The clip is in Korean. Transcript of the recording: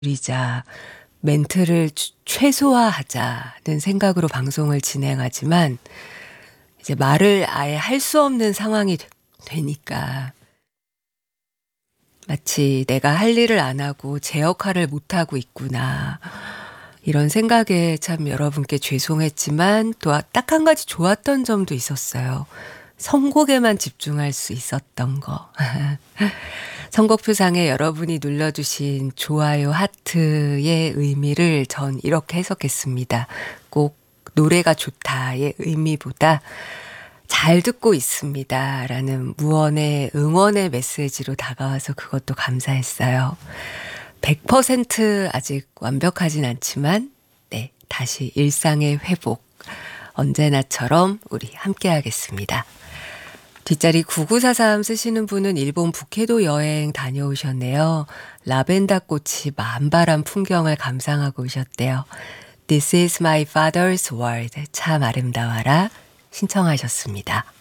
줄이자, 멘트를 최소화하자는 생각으로 방송을 진행하지만 이제 말을 아예 할 수 없는 상황이 되니까 마치 '내가 할 일을 안 하고 제 역할을 못 하고 있구나.' 이런 생각에 참 여러분께 죄송했지만 또 딱 한 가지 좋았던 점도 있었어요. 선곡에만 집중할 수 있었던 거. 선곡표상에 여러분이 눌러주신 좋아요 하트의 의미를 전 이렇게 해석했습니다. 꼭 노래가 좋다의 의미보다 잘 듣고 있습니다 라는 무언의 응원의 메시지로 다가와서 그것도 감사했어요. 100% 아직 완벽하진 않지만 네, 다시 일상의 회복 언제나처럼 우리 함께 하겠습니다. 뒷자리 9943 쓰시는 분은 일본 북해도 여행 다녀오셨네요. 라벤더 꽃이 만발한 풍경을 감상하고 오셨대요. This is my father's world. 참 아름다워라 신청하셨습니다.